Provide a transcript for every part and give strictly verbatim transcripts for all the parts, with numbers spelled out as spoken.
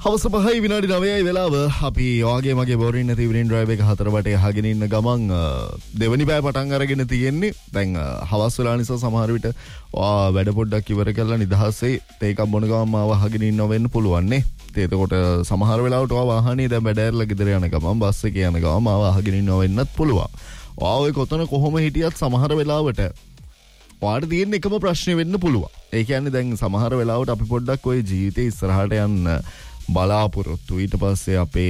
හවස පහයි විනාඩි නවයයි වෙලාව. අපි ඔයගේ මගේ බෝරින් නැති ඉවිනින් ඩ්‍රයිව් එක හතර වටේ අහගෙන ඉන්න ගමන් දෙවනි පැය පටන් අරගෙන තියෙන්නේ. දැන් හවස් වෙලා නිසා සමහර විට ඔයා වැඩ පොඩ්ඩක් ඉවර කරලා නිදහසේ තේ එකක් බොන ගමන් මාව අහගෙන ඉන්නව වෙන්න පුළුවන් නේ. එතකොට සමහර වෙලාවට ඔයා වාහනේ දැන් වැඩ ඇරලා ගෙදර යන ගමන් බස් එකේ යන ගමන් මාව අහගෙන ඉන්නව වෙන්නත් පුළුවන්. ඔයා ඔය කොතන කොහොම හිටියත් සමහර වෙලාවට ඔයාට තියෙන එකම ප්‍රශ්නේ වෙන්න පුළුවන්. ඒ කියන්නේ දැන් සමහර වෙලාවට අපි පොඩ්ඩක් ඔය ජීවිතේ ඉස්සරහට යන්න බලාපොරොත්තු ඊට පස්සේ අපේ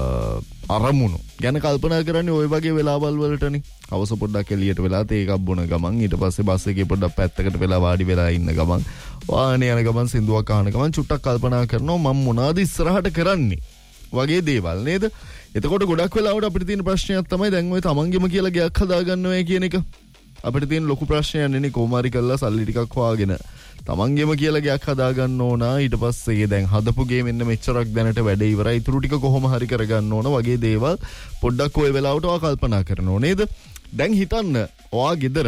අරමුණු ගැන කල්පනා කරන්නේ ওই වගේ වෙලාවල් වලටනේ. අවස පොඩ්ඩක් එළියට වෙලා තේ එකක් බොන ගමන් ඊට පස්සේ බස් එකේ පොඩ්ඩක් පැත්තකට වෙලා වාඩි වෙලා ඉන්න ගමන් වාහනේ යන ගමන් සින්දුවක් අහන ගමන් චුට්ටක් කල්පනා කරනවා මම මොනවද ඉස්සරහට කරන්නේ වගේ දේවල් නේද? එතකොට ගොඩක් වෙලාවට අපිට තියෙන ප්‍රශ්නයක් තමයි දැන් ඔය තමන්ගෙම කියලා ගයක් හදාගන්නවා කියන එක. අපිට තියෙන ලොකු ප්‍රශ්නයක් නෙනේ කොමාරි කළා සල්ලි ටිකක් හොයාගෙන තමන්ගෙම කියලා ගයක් හදාගන්න ඕන. ඊට පස්සේ දැන් හදපු ගේ මෙන්න මෙච්චරක් දැනට වැඩ ඉවරයි. ඊටු ටික කොහොම හරි කරගන්න ඕන වගේ දේවල් පොඩ්ඩක් ඔය වෙලාවට ඔයා කල්පනා කරනවා නේද? දැන් හිතන්න ඔයා ගෙදර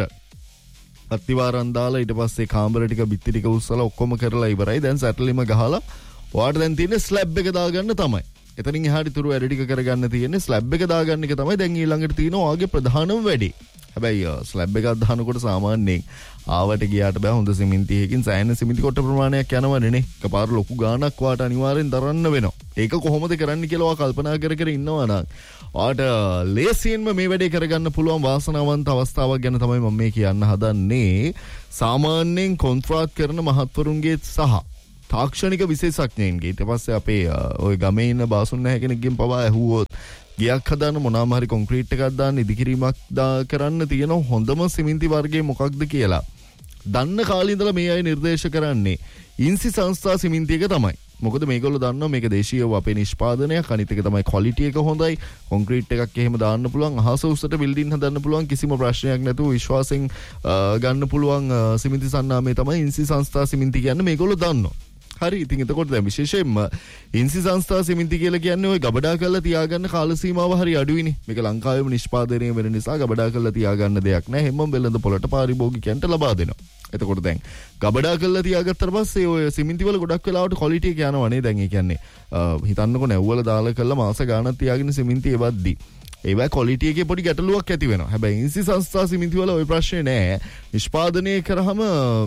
අත්තිවාරන් දාලා ඊට පස්සේ කාමර ටික බිත්ති ටික උස්සලා ඔක්කොම කරලා ඉවරයි. දැන් සැටලිම ගහලා ඔයාට දැන් තියෙන්නේ ස්ලැබ් එක දාගන්න තමයි. එතනින් එහාට ඉතුරු වැඩ ටික කරගන්න තියෙන්නේ ස්ලැබ් එක දාගන්න එක තමයි දැන් ඊළඟට තියෙන ඔයාගේ ප්‍රධානම වැඩේ. හැබැයි ස්ලැබ් එකක් දානකොට සාමාන්‍යයෙන් ආවට ගියාට බෑ හොඳ සිමෙන්තියකින් සෑහෙන සිමෙන්ති කොට ප්‍රමාණයක් යනවනේ නේ. එකපාර ලොකු ගාණක් වාට අනිවාර්යෙන් දරන්න වෙනවා. ඒක කොහොමද කරන්න කියලා ඔයා කල්පනා කර කර ඉන්නවා නම් ඔයාට ලේසියෙන්ම මේ වැඩේ කරගන්න පුළුවන් වාසනාවන්ත අවස්ථාවක් ගැන තමයි මම මේ කියන්න හදන්නේ. සාමාන්‍යයෙන් කොන්ත්‍රාත් කරන මහත්වරුන්ගේ සහ තාක්ෂණික විශේෂඥයින්ගේ ඊට පස්සේ අපේ ওই ගමේ ඉන්න බාසුන් නැහැ කෙනෙක්ගෙන් පවා ඇහුවොත් ගියක් හදාන්න මොනවාම හරි කොන්ක්‍රීට් එකක් දාන්න ඉදිකිරීමක් දා කරන්න තියෙන හොඳම සිමෙන්ති වර්ගය මොකක්ද කියලා දන්න කාලේ ඉඳලා මේ අය නිර්දේශ කරන්නේ ඉන්සි සංස්ථා සිමෙන්ති එක තමයි. මොකද මේගොල්ලෝ දන්නවා මේක දේශීයව අපේ නිෂ්පාදනයක්. අනිත් එක තමයි ක්වොලිටි එක හොඳයි. කොන්ක්‍රීට් එකක් එහෙම දාන්න පුළුවන්. අහස උස්සට බිල්ඩින් හදන්න පුළුවන්. කිසිම ප්‍රශ්නයක් නැතුව විශ්වාසයෙන් ගන්න පුළුවන් සිමෙන්ති සන්නාමය තමයි ඉන්සි සංස්ථා සිමෙන්ති කියන්නේ. මේගොල්ලෝ දන්නවා. හරි. ඉතින් එතකොට දැන් විශේෂයෙන්ම ඉන්සි සංස්ථා සිමෙන්ති කියලා කියන්නේ ඔය ගබඩා කරලා තියාගන්න කාල සීමාව හරි අඩුයිනේ. මේක ලංකාවේම නිෂ්පාදනය වෙන නිසා ගබඩා කරලා තියාගන්න දෙයක් නැහැ. හැමෝම වෙළඳ පොළට පාරිභෝගිකයන්ට ලබා දෙනවා. එතකොට දැන් ගබඩා කරලා තියාගත්තට පස්සේ ඔය සිමෙන්ති වල ගොඩක් වෙලාවට ක්වොලිටි එක යනවා නේ. දැන් ඒ කියන්නේ හිතන්නකො නැව්වල දාලා කරලා මාස ගාණක් තියාගෙන සිමෙන්ති එවද්දි ඒවා ක්වොලිටි එකේ පොඩි ගැටලුවක් ඇති වෙනවා. හැබැයි ඉන්සි සංස්ථා සිමෙන්ති වල ওই ප්‍රශ්නේ නැහැ. නිෂ්පාදනය කරාම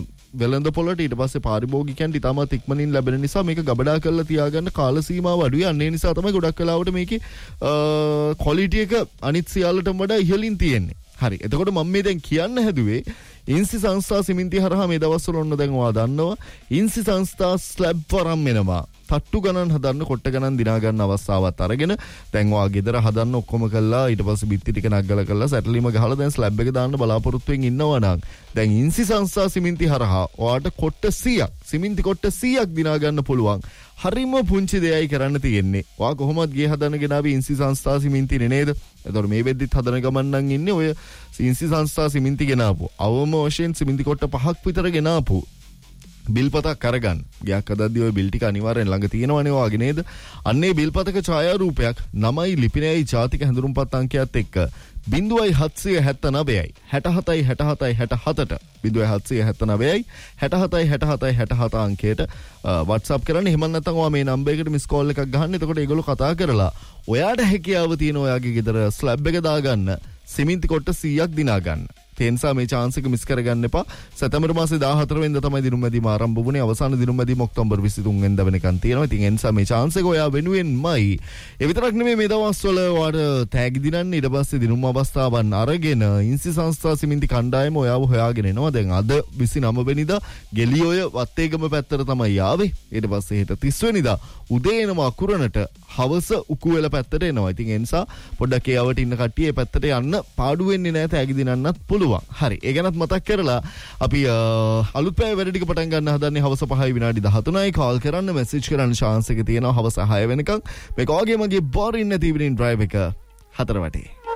වෙළඳ පොළට ඊට පස්සේ පාරිභෝගිකයන්ට ඉතාමත් ඉක්මනින් ලැබෙන නිසා මේක ගබඩා කරලා තියාගන්න කාල සීමාව අඩුයි. අන්න ඒ නිසා තමයි ගොඩක් වෙලාවට මේකේ ක්වොලිටි එක අනිත් සියල්ලටම වඩා ඉහළින් තියෙන්නේ. හරි. එතකොට මම මේ දැන් කියන්න හැදුවේ ඉන්සි සංස්ථා සිමෙන්ති හරහා මේ දවස්වල ඔන්න දැන් ඔයා දන්නවා ඉන්සි සංස්ථා ස්ලැබ් වරම් වෙනවා. තට්ටු ගණන් හදන්න කොට ගණන් දිනා ගන්න අවස්ථාවක් අරගෙන දැන් ඔයා ගෙදර හදන්න ඔක්කොම කළා ඊට පස්සේ බිත්ති ටික නග්ගලා කළා සැටලිම ගහලා දැන් ස්ලැබ් එක දාන්න බලාපොරොත්තු වෙමින් ඉන්නවා නම් දැන් ඉන්සි සංස්ථා සිමෙන්ති හරහා ඔයාට කොට සීයක් සිමෙන්ති කොට සීයක් දිනා ගන්න පුළුවන්. හරිම පුංචි දෙයයි කරන්න තියෙන්නේ. ඔයා කොහොමද ගේ හදන්න ගෙනාවේ ඉන්සි සංස්ථා සිමෙන්තිනේ නේද? එතකොට මේ වෙද්දිත් හදන ගමන් නම් ඉන්නේ ඔය ඉන්සි සංස්ථා සිමෙන්ති ගෙනාවු. අවම වශයෙන් සිමෙන්ති කොට පහක් විතර ගෙනාවු. බිල්පතක් අරගන්න. ගයක් හදද්දී ඔය බිල් ටික අනිවාර්යෙන් ළඟ තියෙනවනේ ඔයාගේ නේද? අන්නේ බිල්පතක ඡායාරූපයක් නමයි ලිපිනයයි ජාතික හැඳුනුම්පත් අංකයත් එක්ක බිංදුවයි හත්සිය හැත්තනවයයි හැටහතයි හැටහතයි හැටහතට බිංදුවයි හත්සිය හැත්තනවයයි හැටහතයි හැටහතයි හැටහත අංකයට WhatsApp කරන්න. එහෙම නැත්නම් ඔයා මේ නම්බර් එකට මිස් කෝල් එකක් ගහන්න. එතකොට ඒගොල්ලෝ කතා කරලා ඔයාට හැකියාව තියෙන ඔයාගේ ගෙදර ස්ලැබ් එක දාගන්න සිමෙන්ති කොට සීයක් දිනා ගන්න. ඒ නිසා මේ chance එක මිස් කරගන්න එපා. සැප්තැම්බර් මාසේ දාහතර වෙනිදා තමයි දිනුම් මැදීම ආරම්භ වුණේ. අවසාන දිනුම් මැදීම ඔක්තෝබර් විසිතුන් වෙනිදා වෙනකන් තියෙනවා. ඉතින් ඒ නිසා මේ chance එක ඔයා වෙනුවෙන්මයි. ඒ විතරක් නෙමෙයි මේ දවස්වල ඔයාට තෑගි දිනන්න ඊට පස්සේ දිනුම් අවස්ථාවන් අරගෙන ඉන්සි සංස්ථා සිමෙන්ති කණ්ඩායම ඔයාව හොයාගෙන එනවා. දැන් අද විසිනම වෙනිදා ගෙලියොය වත්තේගම පැත්තට තමයි ආවේ. ඊට පස්සේ හෙට තිස් වෙනිදා උදේ එනවා අකුරණට හවස උකුවෙල පැත්තට එනවා. ඉතින් ඒ නිසා පොඩ්ඩක් ඒ අවට ඉන්න කට්ටිය ඒ පැත්තට යන්න පාඩු වෙන්නේ නැහැ. තෑගි දිනන්නත් පුළුවන්. හරි. ඒ ගැනත් මතක් කරලා අපි අලුත් පැය වැඩ ටික පටන් ගන්න හදන්නේ හවස පහයි විනාඩි දහතුනයි. කෝල් කරන්න මෙසේජ් කරන්න chance එක තියෙනවා හවස හය වෙනකන්. මේක ඔයගේ මගේ බෝරින් නැති ඉවිනින් ඩ්‍රයිව් එක හතර වටේ.